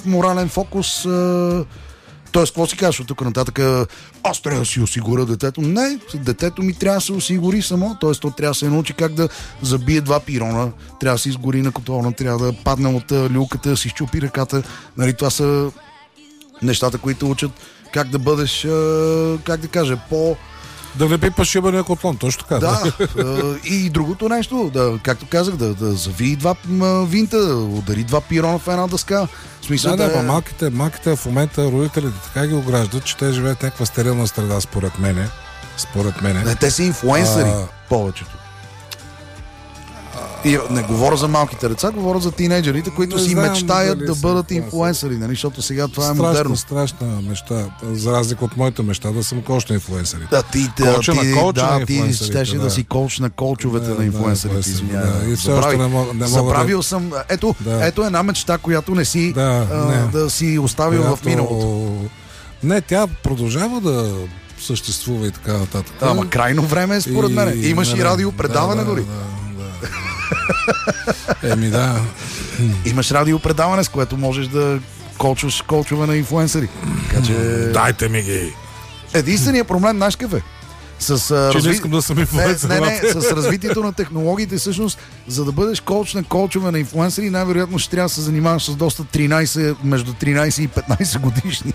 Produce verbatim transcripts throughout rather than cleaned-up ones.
морален фокус. А, Тоест, какво си кажеш от тук нататък? Аз трябва да си осигуря детето. Не, детето ми трябва да се осигури само. Тоест, то трябва да се научи как да забие два пирона, трябва да се изгори на котона, трябва да падне от люлката, да си щупи ръката. Нали, това са нещата, които учат как да бъдеш, как да кажа, по... Да не пипаш шибания котлон, точно така. Да, и другото нещо, да, както казах, да, да зави два винта, да удари два пирона в една дъска. В смисъл, да, да, да, е... малките, малките в момента родителите така ги ограждат, че те живеят някаква стерилна среда, според мене. Според мене. Не, те са инфлуенсъри, а... повечето. И не говоря за малките деца, говоря за тинейджерите, които не си знам, мечтаят да бъдат инфлуенсъри, инфлуенсъри, нали? Защото сега това страшна, е модерно. Страшна мечта, за разлика от моята мечта да съм коуч на инфлуенсъри. Да, ти, да, Колча ти, на колча да, на ти щеше да. да си коуч на колчовете да, на инфлуенсърите, да, извинявай. Да. И все още не мога, не мога Забравил да... съм, ето, да. ето една мечта, която не си да, а, не. да си оставил която... в миналото. Не, тя продължава да съществува и така нататък. Ама крайно време е според и... мен. Имаш да, и радиопредаване да, дори. Да, да, да. Еми да. Имаш радиопредаване, с което можеш да колчваш колчове на инфлуенсъри. Така че... Дайте ми ги. Единственият проблем, знаеш какъв е? С, че разви... не искам да съм инфлуенсър. Не, не, не, с развитието на технологиите, всъщност, за да бъдеш коуч на колчове на инфлуенсъри, най-вероятно ще трябва да се занимаваш с доста тринайсет, между тринайсет и петнайсет годишни.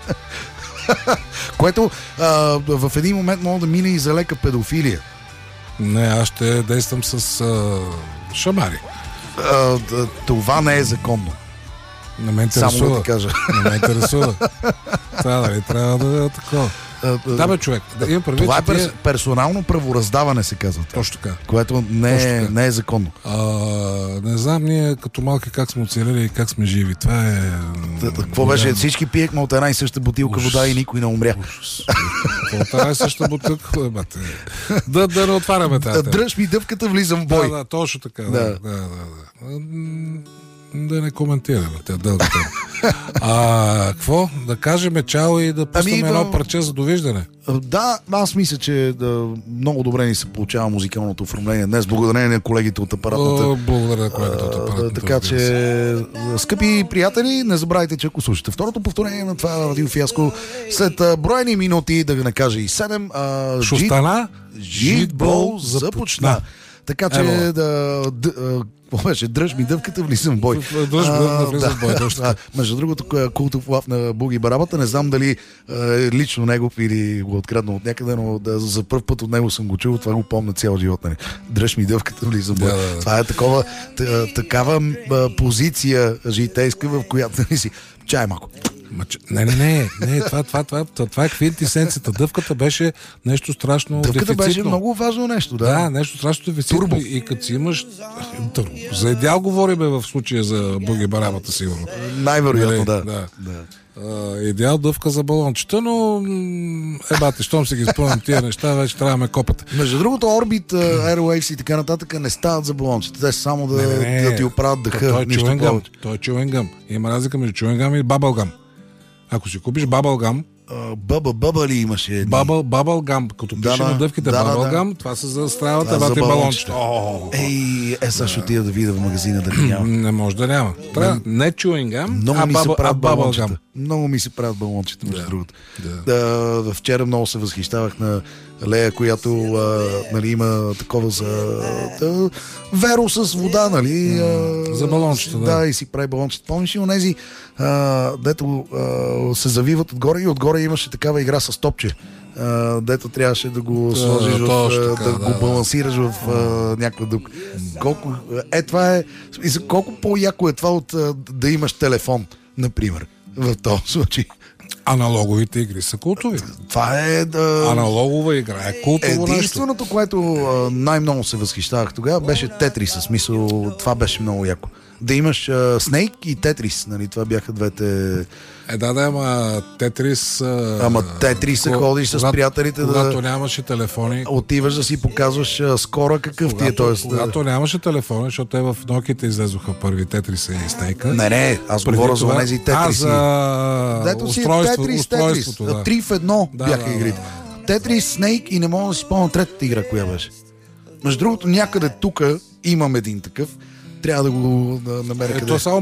Което а, в един момент може да мине и за лека педофилия. Не, аз ще действам с а, шамари. А, това не е законно. Не ме интересува. Само да ти кажа. Не ме интересува. Това дали трябва да е такова. Да, бе, човек. Да, имам предвид, това е перс, тия... персонално правораздаване, се казва. Точно така. Което не е, не е законно. А, не знам ние като малки как сме оцелели и как сме живи. Това е... Какво беше? Всички пиехме от една и съща бутилка Ужас. Вода и никой не умря. От една и съща бутилка. Да, да не отваряме тази. Дръж ми дъвката, влизам в бой. Да, да, точно така. Да. Да, да, да, да. Да не коментираме те дългата. А, какво? Да кажем чао и да пуснем ами, едно да... парче за довиждане. Да, аз мисля, че да, много добре ни се получава музикалното оформление днес, благодарение на колегите от апаратната. О, благодаря на колегите от апаратната. Така че, скъпи приятели, не забравяйте, че ако слушате второто повторение на това радиофиаско, след броени минути, да ви не кажа и седем, Шустана, Житбол започна. Така че Ево. да... да беше, дръж ми дъвката, влизам в бой. Дръж ми дъвката, влизам в бой. Да, между другото, култов лав на Буги Барабата, не знам дали е лично негов или го откраднал от някъде, но да, за първ път от него съм го чул, това го помня цял живот. Нали. Дръж ми дъвката, влизам в бой. Да, да, да. Това е такова, такава позиция житейска, в която не си... Чай малко. Не, не, не, не това, това, това, това, това е квинтесенцията. Дъвката беше нещо страшно Дъвката дефицитно. беше много важно нещо, да. Да, нещо страшно дефицитно. Турбо. И като си имаш... Турбо. За идеал говориме в случая за Буги Барабата, сигурно. Най-вероятно, да. да. да. Uh, идеал дъвка за балончета, но е, бате, щом си ги спомням тия неща, вече трябва да ме копате. Между другото, Orbit, Airwaves и така нататък не стават за балончета. Те са само да, не, не, не. да ти оправят дъха. Той е чуенгъм. Той е чуенгъм. Има разлика между чуенгъм и бабългъм. Ако си купиш бабългъм, Бъба, бъба ли имаше? Бабъл, бабългъм. Като пише да, на дъвките да, бабългъм, да. това са за стравата, да, бате за балончета. Ей, е, сега ще отида да видя в магазина да няма. Не може да няма. Трябва не чуенгъм, много а, ми баба, се правят а бабългъм. Много ми се правят балончета, между да, другото. Да. Да, вчера много се възхищавах на Лея, която а, нали, има такова за да, веро с вода, нали? А, за балончета, да. Да, и си прави балончета. Помниш ли онези, а, дето а, се завиват отгоре и отгоре имаше такава игра с топче. Uh, дето трябваше да го сложиш, да, в, uh, така, да, да го балансираш в uh, някаква дупка. Колко, е, това е, колко по-яко е това от uh, да имаш телефон, например, в този случай. Аналоговите игри са култови. Това е да... Аналогова игра е култово нещо. Единственото, което uh, най-много се възхищавах тогава, беше Тетрис. В смисъл, това беше много яко. Да имаш Снейк uh, и Тетрис, нали? Това бяха двете... Е, да, да, ама Тетрис... Ама Тетрис се ходиш с приятелите когато да... Когато нямаше телефони... Отиваш да си показваш а, скоро какъв когато, ти е, тоест... Когато да... нямаше телефони, защото те в Nokia излезоха първи Тетриса и Снейка. Не, не, аз преди говоря това... за тези Тетриси. А, за устройство, Тетрис, устройството, Тетрис. да. Три в едно да, бяха да, игрите. Да. Тетрис, Снейк и не мога да си спомня третата игра, коя беше. Между другото, някъде тук имам един такъв. Трябва да го да намеря е, къде.